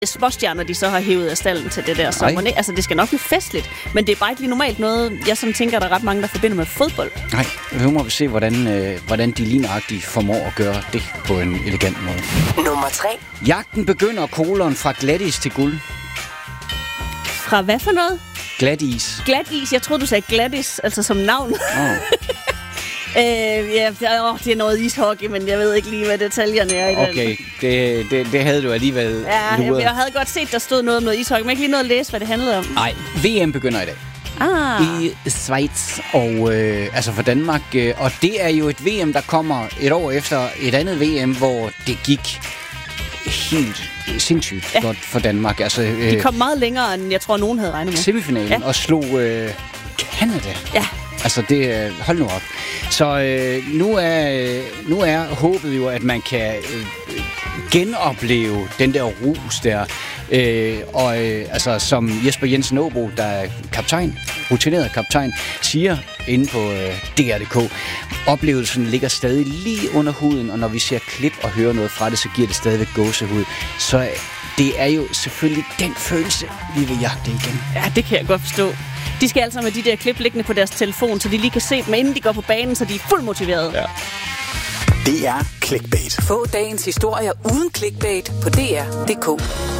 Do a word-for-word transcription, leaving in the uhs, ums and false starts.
småstjerner, de så har hævet af stallen til det der sommer. Altså, det skal nok blive festligt, men det er bare ikke lige normalt noget, jeg sådan tænker, der er ret mange, der forbinder med fodbold. Nej, nu må vi se, hvordan, øh, hvordan de lignagtigt formår at gøre det på en elegant måde. Nummer tre. Jagten begynder kolon fra glatis til guld. Fra hvad for noget? Glatis. Glatis. Jeg troede, du sagde Gladys, altså som navn. Oh. øh, ja, åh, det er noget ishockey, men jeg ved ikke lige, hvad detaljerne er i den. Okay, det, det, det havde du alligevel ja, jeg, jeg havde godt set, der stod noget om noget ishockey, men ikke lige noget at læse, hvad det handlede om. Nej, V M begynder i dag. Ah. I Schweiz, og øh, altså for Danmark. Øh, og det er jo et V M, der kommer et år efter et andet V M, hvor det gik helt sindssygt ja. godt for Danmark. Altså, øh, de kom meget længere, end jeg tror, nogen havde regnet med. Semifinalen ja. og slog øh, Canada. Ja. Altså det, hold nu op. Så øh, nu, er, nu er håbet jo, at man kan øh, genopleve den der rus der. Øh, og øh, altså som Jesper Jensen Aabo, der er kaptajn, rutineret kaptajn, siger inde på øh, D R punktum d k, oplevelsen ligger stadig lige under huden, og når vi ser klip og hører noget fra det, så giver det stadigvæk gåsehud. Så det er jo selvfølgelig den følelse, vi vil jagte igen. Ja, det kan jeg godt forstå. De skal altså med de der klip liggende på deres telefon, så de lige kan se dem, inden de går på banen, så de er fuldt motiverede. Ja. Det er Clickbait. Få dagens historier uden clickbait på D R punktum d k.